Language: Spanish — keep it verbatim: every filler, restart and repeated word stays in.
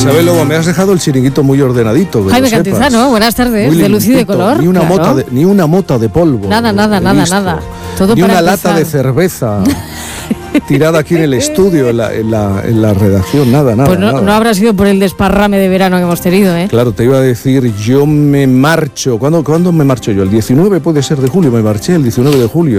Isabel Lobo, me has dejado el chiringuito muy ordenadito. Jaime Cantizano, buenas tardes, de luz y de color. Ni una, claro. mota de, ni una mota de polvo. Nada, nada, nada, visto. nada. Todo ni para una empezar. lata de cerveza tirada aquí en el estudio, en la, en la, en la redacción, nada, nada. Pues no, nada. no habrá sido por el desparrame de verano que hemos tenido, ¿eh? Claro, te iba a decir, yo me marcho. ¿Cuándo, ¿cuándo me marcho yo? El diecinueve puede ser de julio, me marché el diecinueve de julio.